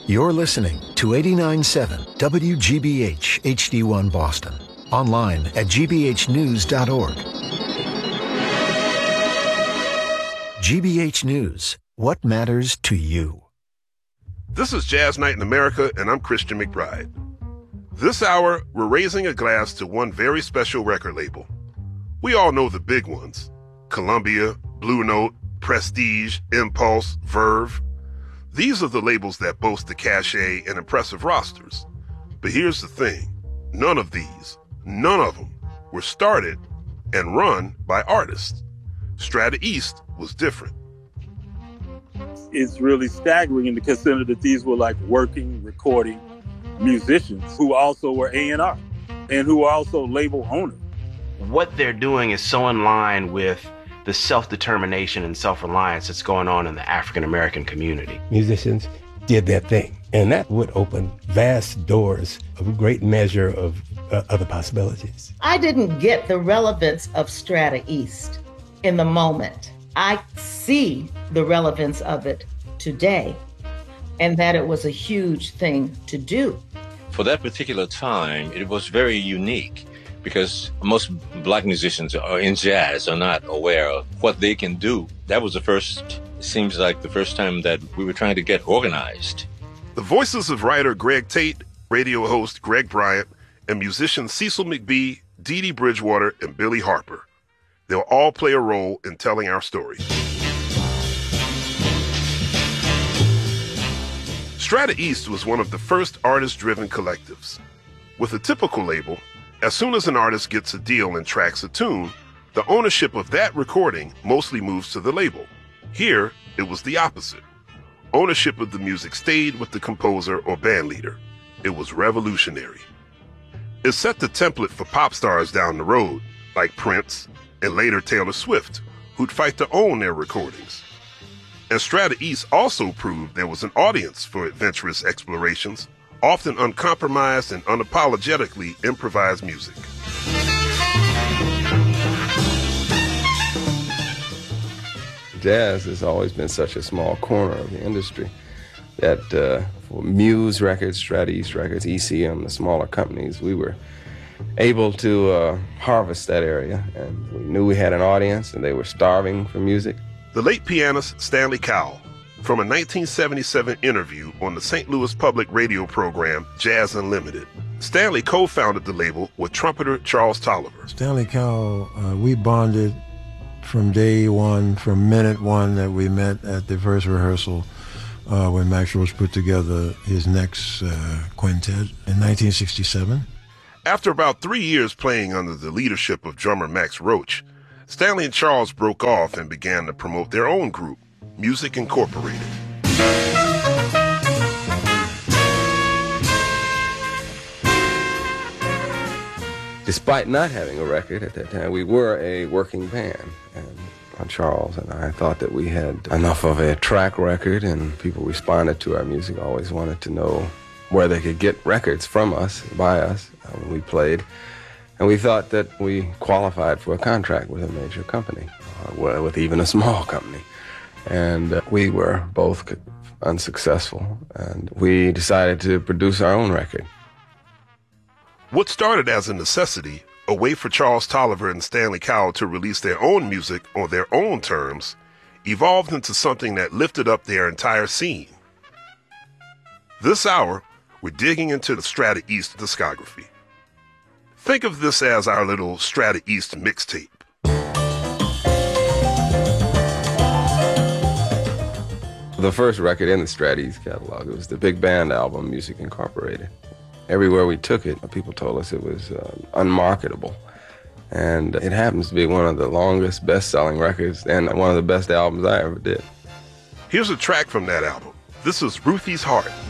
You're listening to 89.7 WGBH HD1 Boston. Online at gbhnews.org. GBH News. What matters to you? This is Jazz Night in America, and I'm Christian McBride. This hour, we're raising a glass to one very special record label. We all know the big ones: Columbia, Blue Note, Prestige, Impulse, Verve. These are the labels that boast the cachet and impressive rosters. But here's the thing. None of them were started and run by artists. Strata East was different. It's really staggering to consider that these were like working, recording musicians who also were A&R and who were also label owners. What they're doing is so in line with the self-determination and self-reliance that's going on in the African-American community. Musicians did their thing, and that would open vast doors of a great measure of other possibilities. I didn't get the relevance of Strata East in the moment. I see the relevance of it today, and that it was a huge thing to do. For that particular time, it was very unique, because most black musicians in jazz are not aware of what they can do. That was seems like the first time that we were trying to get organized. The voices of writer Greg Tate, radio host Greg Bryant, and musicians Cecil McBee, Dee Dee Bridgewater, and Billy Harper. They'll all play a role in telling our story. Strata East was one of the first artist-driven collectives. With a typical label, as soon as an artist gets a deal and tracks a tune, the ownership of that recording mostly moves to the label. Here, it was the opposite. Ownership of the music stayed with the composer or band leader. It was revolutionary. It set the template for pop stars down the road, like Prince and later Taylor Swift, who'd fight to own their recordings. And Strata East also proved there was an audience for adventurous explorations, often uncompromised and unapologetically improvised music. Jazz has always been such a small corner of the industry that for Muse Records, Strata East Records, ECM, the smaller companies, we were able to harvest that area, and we knew we had an audience and they were starving for music. The late pianist Stanley Cowell, from a 1977 interview on the St. Louis public radio program Jazz Unlimited. Stanley co-founded the label with trumpeter Charles Tolliver. Stanley Cowell, we bonded from day one, from minute one that we met at the first rehearsal when Max Roach put together his next quintet in 1967. After about 3 years playing under the leadership of drummer Max Roach, Stanley and Charles broke off and began to promote their own group, Music Incorporated. Despite not having a record at that time, we were a working band. And Charles and I thought that we had enough of a track record, and people responded to our music, always wanted to know where they could get records from us, by us, when we played. And we thought that we qualified for a contract with a major company, with even a small company. And we were both unsuccessful, and we decided to produce our own record. What started as a necessity, a way for Charles Tolliver and Stanley Cowell to release their own music on their own terms, evolved into something that lifted up their entire scene. This hour, we're digging into the Strata East discography. Think of this as our little Strata East mixtape. The first record in the Strata East catalog, it was the big band album, Music Incorporated. Everywhere we took it, people told us it was unmarketable. And it happens to be one of the longest best-selling records and one of the best albums I ever did. Here's a track from that album. This is Ruthie's Heart.